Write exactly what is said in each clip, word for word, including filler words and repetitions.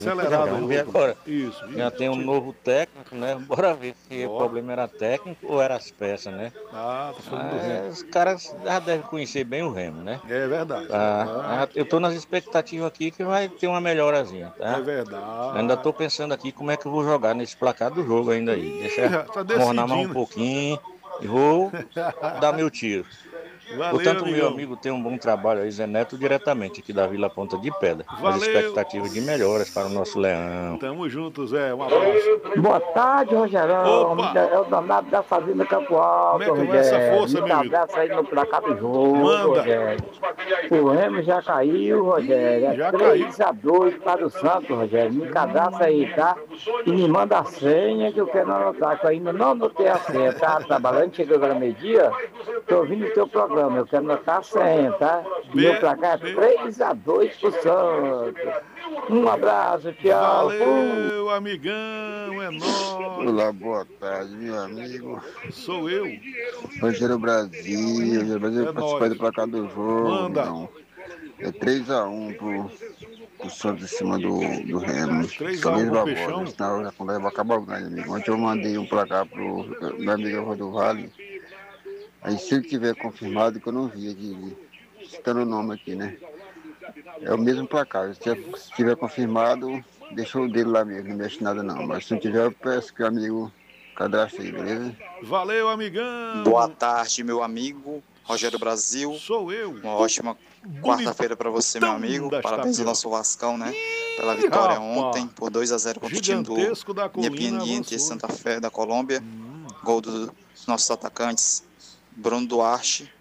Acelerado Já aí, vamos ver Rubro. agora. Isso, Já isso. tem um novo técnico, né? Bora ver se o Ó. problema era técnico ou era as peças, né? Ah, tá falando do Ah, Remo. os caras já devem conhecer bem o Remo, né? É verdade. Ah, eu tô nas expectativas aqui que vai ter uma melhorazinha, É, é tá? Ainda verdade. tô pensando aqui como é que eu vou jogar nesse placar do jogo ainda aí. Ih, Deixa já tá mornar mais um decidindo. pouquinho e vou dar meu tiro. Valeu, Portanto, o meu amigão. amigo tem um bom trabalho aí, Zé Neto, diretamente aqui da Vila Ponta de Pedra. Nas Valeu. expectativas de melhoras para o nosso Leão. Tamo junto, Zé. Um abraço. Boa tarde, Rogerão. Opa! É o danado da Fazenda Campo Como é Alto, que vai essa Rogério. força, Muito meu ídolo? abraço aí no placar do jogo, Manda. Rogério. O Remo já caiu, Rogério. Ih, É já caiu. três a dois para o Santos, Rogério. Me cadastra aí, tá? E me manda a senha que eu quero anotar, que eu ainda não anotei a senha. Tá trabalhando, chegou agora meio-dia. Tô ouvindo o teu programa, eu quero anotar a senha, tá? Meu Be- placar é be- três a dois pro Santos. Um abraço, tchau. Fui. Valeu, amigão. É nóis. Olá, boa tarde, meu amigo. Sou eu. Rogério Brasil, Rogério Brasil É participar nóis. do placar do jogo, Manda. amigão. É três a um pro, pro Santos em cima do, do Remo. três Só a um Luiz pro Barbosa, Peixão. senão já quando vai acabar o grande, amigo. Ontem eu mandei um placar pro meu amigo Rodo Vale. Aí se ele tiver confirmado, que eu não vi aqui, citando o nome aqui, né? É o mesmo placar. Se tiver confirmado, deixa o dele lá mesmo, não mexe nada não. Mas se não tiver, eu peço que o amigo cadastre aí, beleza? Valeu, amigão. Boa tarde, meu amigo Rogério Brasil. Sou eu. Uma ótima quarta-feira para você, meu amigo. das Parabéns ao tapioca. nosso Vascão, né? Pela vitória rapaz. ontem, por dois a zero contra o time do Gigantesco da colina Independiente avançou. Santa Fé da Colômbia. Gol dos nossos atacantes Bruno Duarte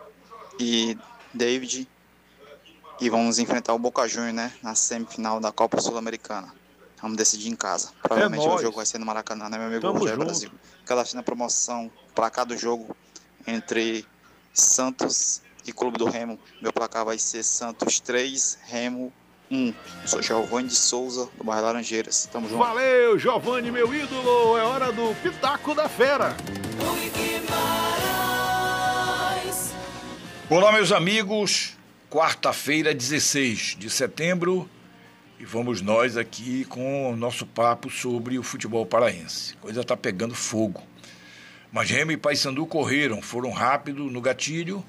e David. E vamos enfrentar o Boca Juniors, né? Na semifinal da Copa Sul-Americana. Vamos decidir em casa. Provavelmente nóis. o jogo vai ser no Maracanã, né, meu amigo Tamo Rogério junto. Brasil? Cadastre na promoção, placar do jogo entre Santos e Clube do Remo. Meu placar vai ser Santos três, Remo um. Sou Giovanni de Souza, do bairro Laranjeiras. Tamo junto. Valeu, Giovanni, meu ídolo. É hora do Pitaco da Fera. Olá, meus amigos. Quarta-feira, dezesseis de setembro. E vamos nós aqui com o nosso papo sobre o futebol paraense. A coisa está pegando fogo. Mas Remo e Paysandu correram, foram rápido no gatilho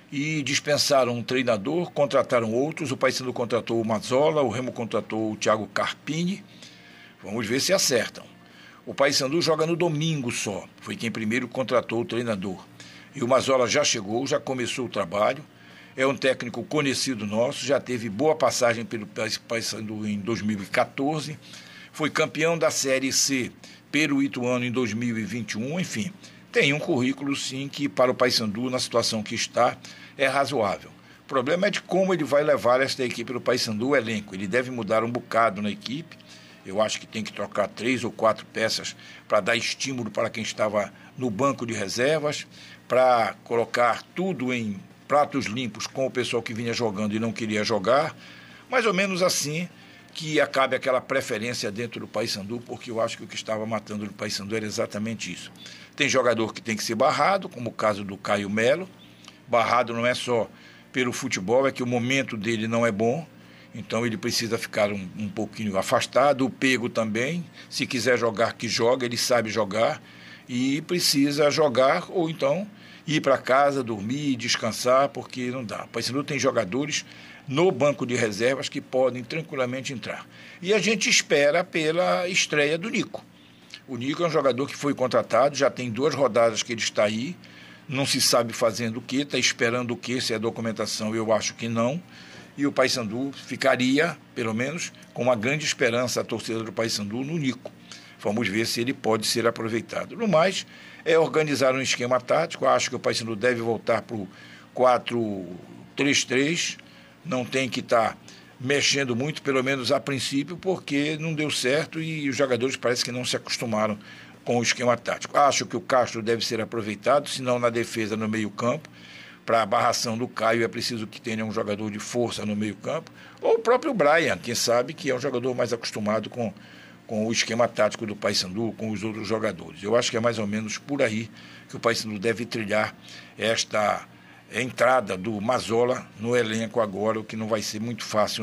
e dispensaram um treinador, contrataram outros. O Paysandu contratou o Mazzola, o Remo contratou o Thiago Carpini. Vamos ver se acertam. O Paysandu joga no domingo só. Foi quem primeiro contratou o treinador. E o Mazzola já chegou, já começou o trabalho. É um técnico conhecido nosso, já teve boa passagem pelo Paysandu em dois mil e quatorze, foi campeão da Série C pelo Ituano em dois mil e vinte e um, enfim, tem um currículo sim que para o Paysandu, na situação que está, é razoável. O problema é de como ele vai levar esta equipe do Paysandu, o elenco. Ele deve mudar um bocado na equipe, eu acho que tem que trocar três ou quatro peças para dar estímulo para quem estava no banco de reservas, para colocar tudo em pratos limpos com o pessoal que vinha jogando e não queria jogar, mais ou menos assim, que acabe aquela preferência dentro do Paysandu, porque eu acho que o que estava matando o Paysandu era exatamente isso. Tem jogador que tem que ser barrado, como o caso do Caio Melo. Barrado não é só pelo futebol, é que o momento dele não é bom, então ele precisa ficar um, um pouquinho afastado. O Pego também, se quiser jogar, que joga, ele sabe jogar, e precisa jogar, ou então ir para casa, dormir, descansar, porque não dá. O Paysandu tem jogadores no banco de reservas que podem tranquilamente entrar. E a gente espera pela estreia do Nico. O Nico é um jogador que foi contratado, já tem duas rodadas que ele está aí, não se sabe fazendo o quê, está esperando o quê, se é documentação, eu acho que não. E o Paysandu ficaria, pelo menos, com uma grande esperança, a torcida do Paysandu, no Nico. Vamos ver se ele pode ser aproveitado. No mais, é organizar um esquema tático. Acho que o Paysandu deve voltar para o quatro três três. Não tem que estar tá mexendo muito, pelo menos a princípio, porque não deu certo e os jogadores parece que não se acostumaram com o esquema tático. Acho que o Castro deve ser aproveitado, se não na defesa, no meio-campo. Para a barração do Caio é preciso que tenha um jogador de força no meio-campo. Ou o próprio Brian, quem sabe, que é um jogador mais acostumado com com o esquema tático do Paysandu, com os outros jogadores. Eu acho que é mais ou menos por aí que o Paysandu deve trilhar esta entrada do Mazzola no elenco agora, o que não vai ser muito fácil, não.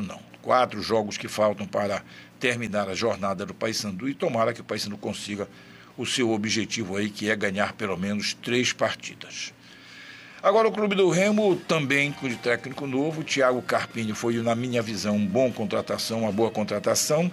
quatro jogos que faltam para terminar a jornada do Paysandu e tomara que o Paysandu consiga o seu objetivo aí, que é ganhar pelo menos três partidas. Agora o Clube do Remo também com de técnico novo. O Thiago Carpini foi, na minha visão, uma boa contratação, uma boa contratação.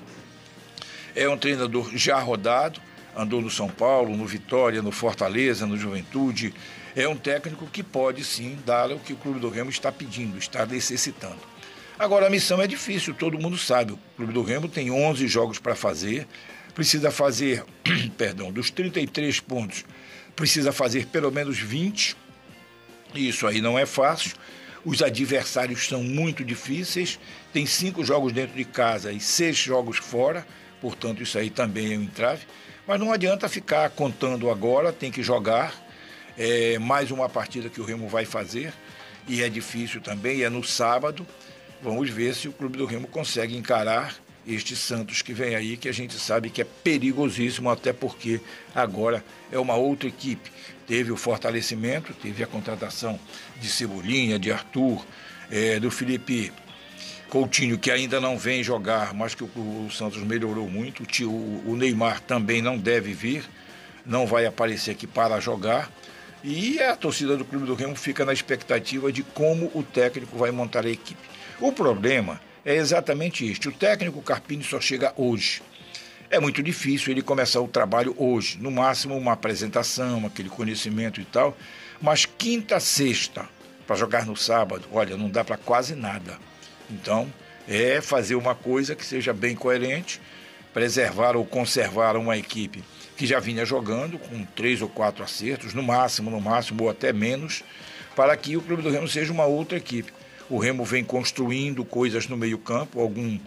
É um treinador já rodado, andou no São Paulo, no Vitória, no Fortaleza, no Juventude. É um técnico que pode sim dar o que o Clube do Remo está pedindo, está necessitando. Agora a missão é difícil, todo mundo sabe. O Clube do Remo tem onze jogos para fazer, precisa fazer, perdão, dos trinta e três pontos, precisa fazer pelo menos vinte. Isso aí não é fácil. Os adversários são muito difíceis. Tem cinco jogos dentro de casa e seis jogos fora. Portanto, isso aí também é um entrave. Mas não adianta ficar contando agora, tem que jogar. É mais uma partida que o Remo vai fazer. E é difícil também, é no sábado. Vamos ver se o Clube do Remo consegue encarar este Santos que vem aí, que a gente sabe que é perigosíssimo, até porque agora é uma outra equipe. Teve o fortalecimento, teve a contratação de Cebolinha, de Arthur, é, do Felipe Coutinho, que ainda não vem jogar, mas que o, o Santos melhorou muito. O, tio, o Neymar também não deve vir, não vai aparecer aqui para jogar. E a torcida do Clube do Remo fica na expectativa de como o técnico vai montar a equipe. O problema é exatamente este: o técnico Carpini só chega hoje. É muito difícil ele começar o trabalho hoje, no máximo uma apresentação, aquele conhecimento e tal, mas quinta, sexta, para jogar no sábado, olha, não dá para quase nada. Então, é fazer uma coisa que seja bem coerente, preservar ou conservar uma equipe que já vinha jogando com três ou quatro acertos, no máximo, no máximo, ou até menos, para que o Clube do Remo seja uma outra equipe. O Remo vem construindo coisas no meio-campo, algum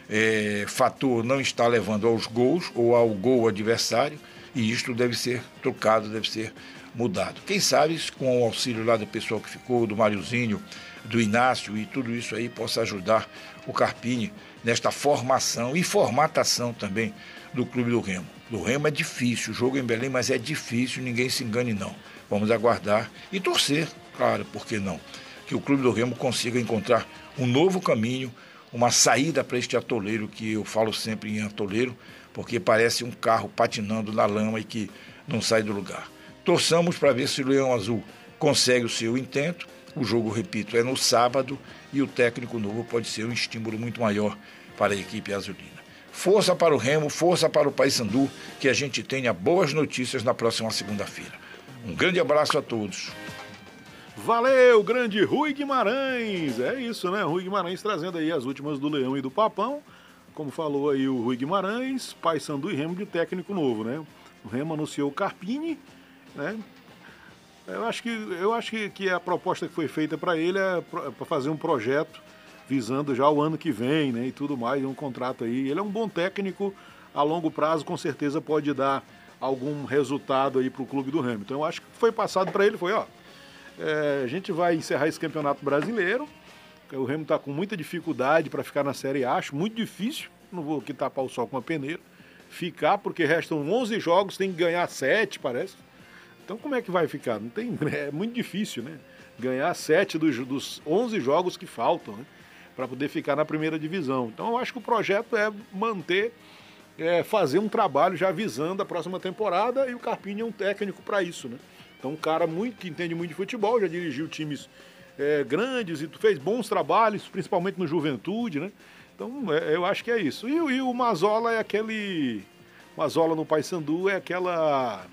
é, fator não está levando aos gols ou ao gol adversário, e isto deve ser trocado, deve ser mudado. Quem sabe, com o auxílio lá do pessoal que ficou, do Mariozinho, do Inácio e tudo isso aí, possa ajudar o Carpini nesta formação e formatação também do Clube do Remo. Do Remo é difícil, o jogo em Belém, mas é difícil, ninguém se engane não. Vamos aguardar e torcer, claro, por que não? Que o Clube do Remo consiga encontrar um novo caminho, uma saída para este atoleiro, que eu falo sempre em atoleiro, porque parece um carro patinando na lama e que não sai do lugar. Torçamos para ver se o Leão Azul consegue o seu intento. O jogo, repito, é no sábado e o técnico novo pode ser um estímulo muito maior para a equipe azulina. Força para o Remo, força para o Paysandu, que a gente tenha boas notícias na próxima segunda-feira. Um grande abraço a todos. Valeu, grande Rui Guimarães. É isso, né? Rui Guimarães trazendo aí as últimas do Leão e do Papão. Como falou aí o Rui Guimarães, Paysandu e Remo de técnico novo, né? O Remo anunciou o Carpini, né? Eu acho que, eu acho que, que a proposta que foi feita para ele é para fazer um projeto visando já o ano que vem, né? E tudo mais, um contrato aí. Ele é um bom técnico, a longo prazo com certeza pode dar algum resultado aí para o Clube do Remo. Então eu acho que foi passado para ele, foi, ó, é, a gente vai encerrar esse campeonato brasileiro, o Remo está com muita dificuldade para ficar na Série A, acho muito difícil, não vou aqui tapar o sol com a peneira, ficar, porque restam onze jogos, tem que ganhar sete, parece. Então como é que vai ficar? Não tem, é muito difícil, né? Ganhar sete dos, dos onze jogos que faltam, né? Para poder ficar na primeira divisão. Então eu acho que o projeto é manter, é, fazer um trabalho já visando a próxima temporada, e o Carpini é um técnico para isso, né? Então um cara muito, que entende muito de futebol, já dirigiu times é, grandes e fez bons trabalhos, principalmente no Juventude, né? Então é, eu acho que é isso. E, e o Mazola é aquele... Mazola no Paysandu é aquela...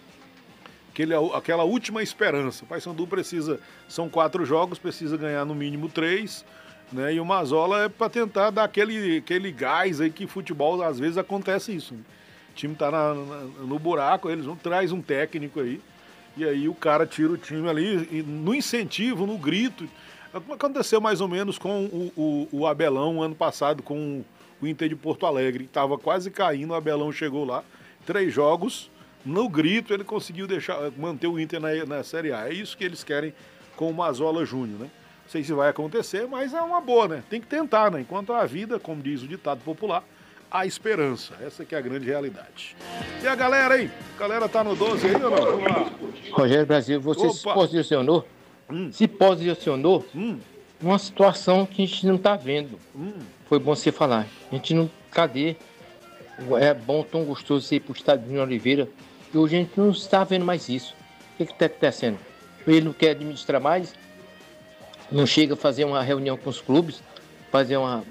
Aquele, aquela última esperança. O Paysandu precisa, são quatro jogos, precisa ganhar no mínimo três, né? E o Mazola é para tentar dar aquele, aquele gás aí que futebol às vezes acontece isso, né? O time tá na, na, no buraco, eles vão, traz um técnico aí, e aí o cara tira o time ali, e no incentivo, no grito. Aconteceu mais ou menos com o, o, o Abelão ano passado, com o Inter de Porto Alegre, que estava quase caindo, o Abelão chegou lá, três jogos, no grito ele conseguiu deixar, manter o Inter na, na Série A. É isso que eles querem com o Mazola Júnior, né? Não sei se vai acontecer, mas é uma boa, né? Tem que tentar, né? Enquanto há vida, como diz o ditado popular, há esperança. Essa que é a grande realidade. E a galera aí? A galera tá no doze aí ou não? Vamos lá. Rogério Brasil, você Opa. se posicionou? Hum. Se posicionou? Hum. uma situação que a gente não está vendo. Hum. Foi bom você falar. A gente não... Cadê? É bom, tão gostoso você ir para o estádio de Oliveira. E hoje a gente não está vendo mais isso. O que está acontecendo? Ele não quer administrar mais? Não chega a fazer uma reunião com os clubes? Fazer uma...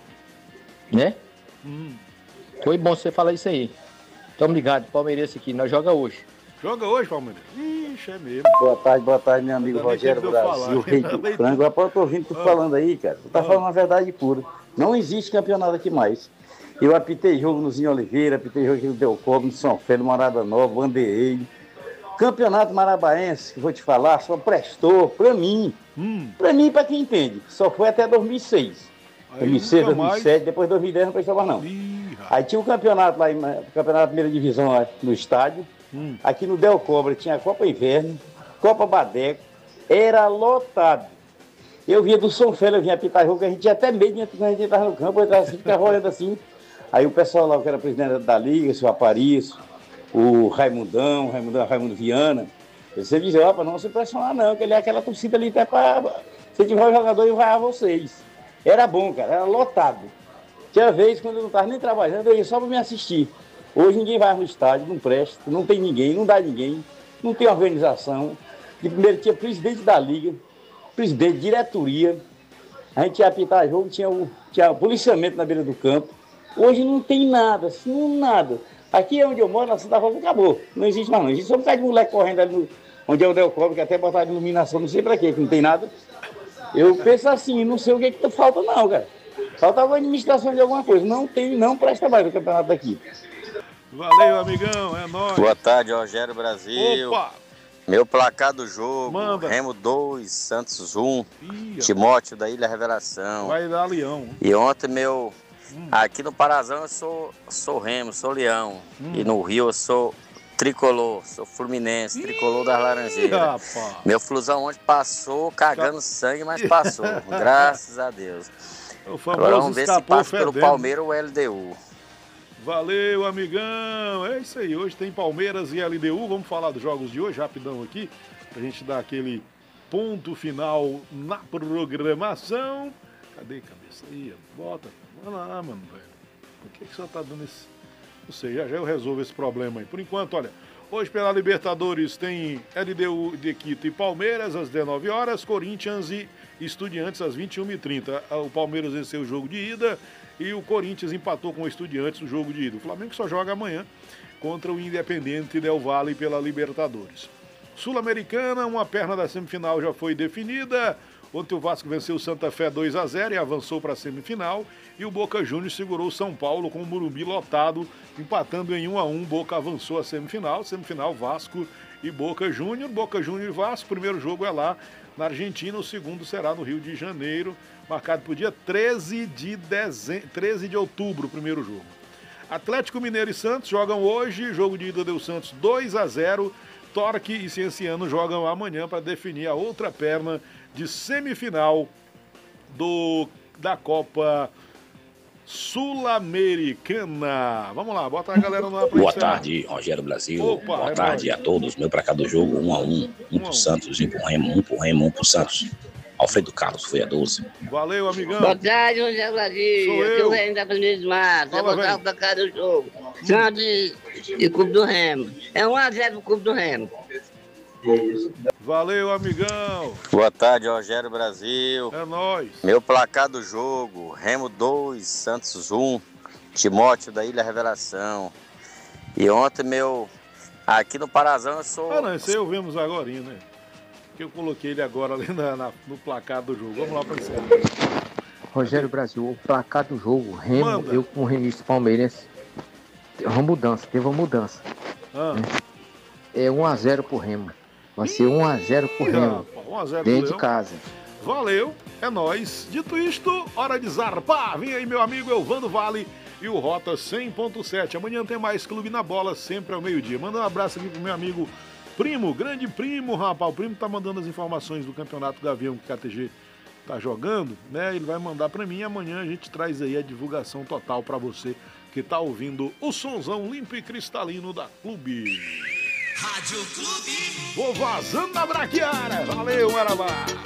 Né? Hum. Foi bom você falar isso aí. Tamo ligado, Palmeirense aqui. Nós joga hoje. Joga hoje, Palmeiras? Ixi, é mesmo. Boa tarde, boa tarde, meu amigo Ainda Rogério nem tempo de eu Brasil, falar. rei do Ainda nem frango. Rapaz, eu tô ouvindo tu Ah. falando aí, cara. Tu tá Ah. falando a verdade pura. Não existe campeonato aqui mais. Eu apitei jogo no Zinho Oliveira, apitei jogo aqui no Delcobo, no São Félix, Morada Nova, Bandeirei. Campeonato Marabaense, que vou te falar, só prestou pra mim. Hum. Pra mim e pra quem entende. Só foi até dois mil e seis. Aí dois mil e seis, nunca dois mil e sete, depois dois mil e dez não prestou mais não. Ih, rapaz. Aí tinha o campeonato lá, em, campeonato da primeira divisão lá no estádio. Hum. Aqui no Del Cobra tinha a Copa Inverno, Copa Badeco, era lotado. Eu vinha do São Félix, eu vinha apitar jogo, a gente tinha até medo de quando a gente entrava no campo, eu entrava assim, ficava olhando assim. Aí o pessoal lá, que era presidente da Liga, o seu Aparício, o Raimundão, o Raimundão, Raimundo Viana, eu sempre dizia, ó, para não se impressionar não, que ele é aquela torcida ali até para... Se tiver um jogador, eu vai a vocês. Era bom, cara, era lotado. Tinha vez, quando eu não estava nem trabalhando, eu ia só para me assistir. Hoje ninguém vai no estádio, não presta, não tem ninguém, não dá ninguém, não tem organização. De primeiro tinha presidente da Liga, presidente, diretoria. A gente ia apitar jogo, tinha o, tinha o policiamento na beira do campo. Hoje não tem nada, assim, nada. Aqui é onde eu moro, na Santa Rosa, acabou. Não existe mais não. Existe só um bocado de moleque correndo ali no, onde é o Del Cobre, que até botar de iluminação, não sei pra quê, que não tem nada. Eu penso assim, não sei o que que falta não, cara. Falta alguma administração de alguma coisa. Não tem, não presta mais o campeonato daqui. Valeu, amigão, é nóis. Boa tarde, Rogério Brasil. Opa! Meu placar do jogo, Manda. Remo dois, Santos um, Ih, Timóteo da Ilha Revelação. vai dar leão. E ontem meu, Hum. aqui no Parazão eu sou, sou Remo, sou Leão. Hum. E no Rio eu sou Tricolor, sou Fluminense, Tricolor das Ih, Laranjeiras. rapaz. Meu Flusão ontem passou cagando sangue, mas passou, graças a Deus. O Agora famoso vamos ver se escapou passa pelo fedendo. Palmeiras ou L D U. Valeu, amigão. É isso aí. Hoje tem Palmeiras e L D U. Vamos falar dos jogos de hoje, rapidão aqui, pra gente dar aquele ponto final na programação. Cadê a cabeça aí? Bota. Vai lá, mano, velho. Por que que você tá dando esse... Não sei, já já eu resolvo esse problema aí. Por enquanto, olha, hoje pela Libertadores tem L D U de Quito e Palmeiras às dezenove horas, Corinthians e Estudiantes às vinte e uma e trinta. O Palmeiras venceu o jogo de ida e o Corinthians empatou com o Estudiantes no jogo de ida. O Flamengo só joga amanhã contra o Independente Del Valle pela Libertadores. Sul-Americana, uma perna da semifinal já foi definida. Ontem o Vasco venceu o Santa Fé dois a zero e avançou para a semifinal. E o Boca Juniors segurou o São Paulo com o Morumbi lotado, empatando em um a um. Boca avançou à semifinal. Semifinal Vasco e Boca Juniors. Boca Juniors e Vasco. O primeiro jogo é lá na Argentina. O segundo será no Rio de Janeiro, marcado para o dia treze de, dezembro, treze de outubro, o primeiro jogo. Atlético Mineiro e Santos jogam hoje. Jogo de ida deu Santos dois a zero. Torque e Cienciano jogam amanhã para definir a outra perna de semifinal do, da Copa Sul-Americana. Vamos lá, bota a galera no ar pra Boa encerrar. tarde, Rogério Brasil. Opa, Boa é tarde nóis. a todos. Meu pra cá do jogo, um a um. Um Um a um. pro Santos, um pro Remo, um pro Remo, um pro Santos. Alfredo Carlos foi a doze. Valeu, amigão. Boa tarde, Rogério Brasil. Sou Aqui eu. o Remo da Família de Mar. Vai Fala, botar velho. o placar do jogo. Santos e, e Clube do Remo. É um a zero pro Clube do Remo. Valeu, amigão. Boa tarde, Rogério Brasil. É nóis. Meu placar do jogo, Remo dois, Santos um, Timóteo da Ilha Revelação. E ontem meu, aqui no Parazão eu sou... Ah, não, esse aí eu vimos agora, né? Porque eu coloquei ele agora ali na, na- no placar do jogo. Vamos lá pra encerrar. Rogério Brasil, o placar do jogo, Remo, Manda. eu com o Renista Palmeirense, teve uma mudança, teve uma mudança. Ah, É um a zero pro Remo. Vai ser um a zero pro Remo, rapaz, um a zero pro dentro de Leão. casa. Valeu, é nóis. Dito isto, hora de zarpar. Vem aí, meu amigo Elvando Vale e o Rota cem ponto sete. Amanhã tem mais Clube na Bola, sempre ao meio-dia. Manda um abraço aqui pro meu amigo Primo, grande Primo, rapaz. O Primo tá mandando as informações do Campeonato Gavião que o K T G tá jogando, né? Ele vai mandar pra mim e amanhã a gente traz aí a divulgação total pra você que tá ouvindo o sonzão limpo e cristalino da Clube. Rádio Clube. Vou vazando na braquiara. Valeu, Marabá.